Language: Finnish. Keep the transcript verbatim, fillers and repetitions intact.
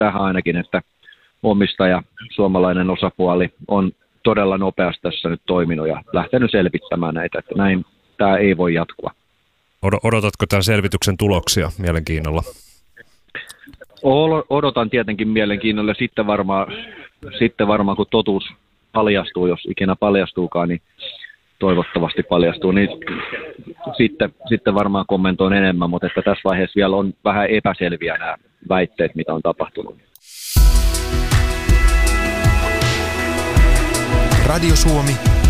tähän ainakin, että omistaja, suomalainen osapuoli on todella nopeasti tässä nyt toiminut ja lähtenyt selvittämään näitä, että näin tämä ei voi jatkua. Odotatko tämän selvityksen tuloksia mielenkiinnolla? Odotan tietenkin mielenkiinnolla. Sitten varmaan, sitten varmaan kun totuus paljastuu, jos ikinä paljastuukaan, niin toivottavasti paljastuu, niin sitten, sitten varmaan kommentoin enemmän, mutta että tässä vaiheessa vielä on vähän epäselviä nämä väitteet, mitä on tapahtunut. Radio Suomi.